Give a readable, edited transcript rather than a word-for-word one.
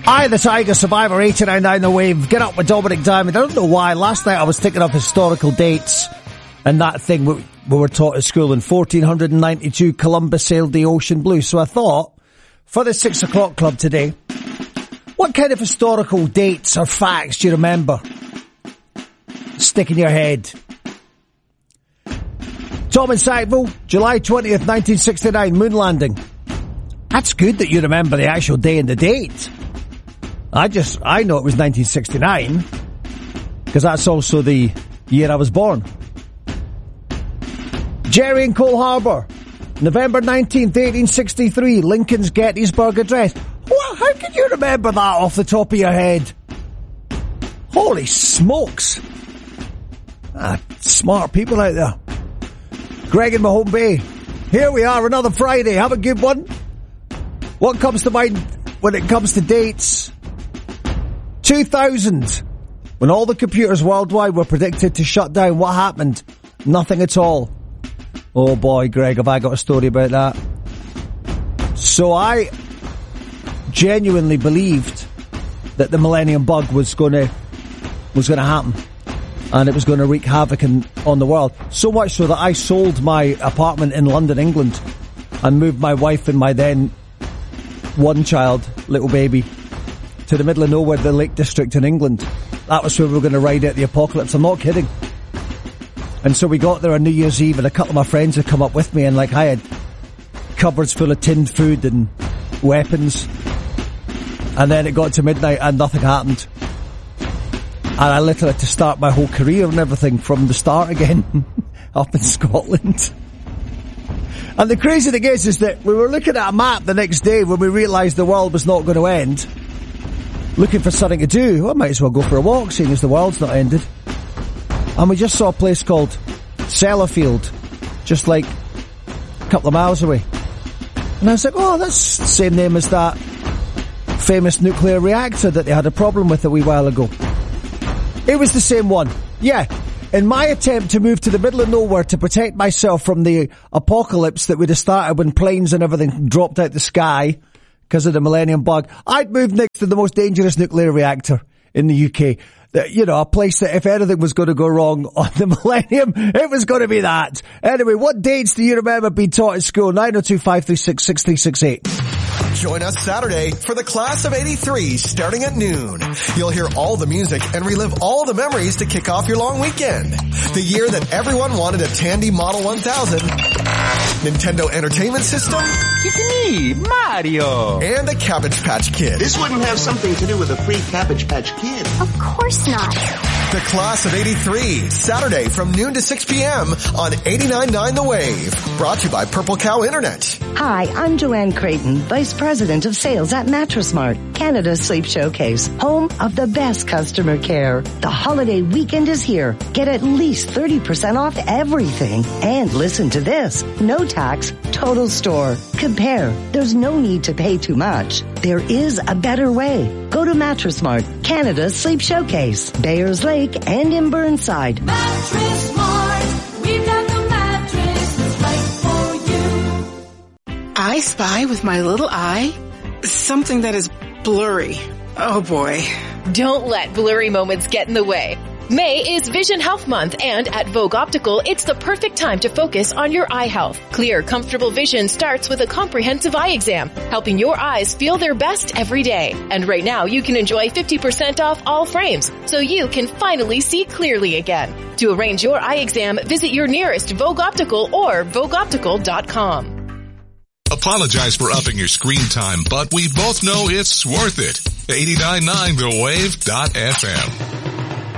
I, the Tiger Survivor, 89.9 The Wave. Get up with Dominic Diamond. I don't know why. Last night I was thinking of historical dates and that thing we were taught at school. In 1492, Columbus sailed the ocean blue. So I thought, for the 6 o'clock club today, what kind of historical dates or facts do you remember? Stick in your head. Tom in Sackville, July 20th, 1969, moon landing. That's good that you remember the actual day and the date. I know it was 1969, because that's also the year I was born. Jerry in Cole Harbour, November 19th, 1863, Lincoln's Gettysburg Address. What? How can you remember that off the top of your head? Holy smokes. Smart people out there. Greg in Mahone Bay. Here we are, another Friday. Have a good one. What comes to mind when it comes to dates? 2000, when all the computers worldwide were predicted to shut down. What happened? Nothing at all. Oh boy, Greg, have I got a story about that. So I genuinely believed that the millennium bug was going to happen. And it was going to wreak havoc on the world. So much so that I sold my apartment in London, England, and moved my wife and my then one child, little baby, to the middle of nowhere, the Lake District in England. That was where we were going to ride out the apocalypse. I'm not kidding. And so we got there on New Year's Eve, and a couple of my friends had come up with me, and I had cupboards full of tinned food and weapons. And then it got to midnight and nothing happened. And I literally had to start my whole career and everything from the start again, up in Scotland. And the crazy thing is that we were looking at a map the next day when we realised the world was not going to end, looking for something to do. Well, I might as well go for a walk, seeing as the world's not ended. And we just saw a place called Sellafield, just like a couple of miles away. And I was like, oh, that's the same name as that famous nuclear reactor that they had a problem with a wee while ago. It was the same one. Yeah. In my attempt to move to the middle of nowhere to protect myself from the apocalypse that would have started when planes and everything dropped out the sky because of the millennium bug, I'd moved next to the most dangerous nuclear reactor in the UK. You know, a place that if anything was going to go wrong on the millennium, it was going to be that. Anyway, what dates do you remember being taught at school? 902-536-6368. Join us Saturday for the Class of 83 starting at noon. You'll hear all the music and relive all the memories to kick off your long weekend. The year that everyone wanted a Tandy Model 1000, Nintendo Entertainment System, it's me, Mario, and a Cabbage Patch Kid. This wouldn't have something to do with a free Cabbage Patch Kid. Of course not. The Class of 83, Saturday from noon to 6 p.m. on 89.9 The Wave. Brought to you by Purple Cow Internet. Hi, I'm Joanne Creighton, Vice President of Sales at Mattress Mart, Canada's Sleep Showcase, home of the best customer care. The holiday weekend is here. Get at least 30% off everything. And listen to this. No tax, total store. Compare. There's no need to pay too much. There is a better way. Go to Mattress Mart, Canada's Sleep Showcase, Bayers Lake and in Burnside. Mattress Mart, we've got the mattress right for you. I spy with my little eye something that is blurry. Oh boy. Don't let blurry moments get in the way. May is Vision Health Month, and at Vogue Optical, it's the perfect time to focus on your eye health. Clear, comfortable vision starts with a comprehensive eye exam, helping your eyes feel their best every day. And right now, you can enjoy 50% off all frames, so you can finally see clearly again. To arrange your eye exam, visit your nearest Vogue Optical or VogueOptical.com. Apologize for upping your screen time, but we both know it's worth it. 89.9thewave.fm.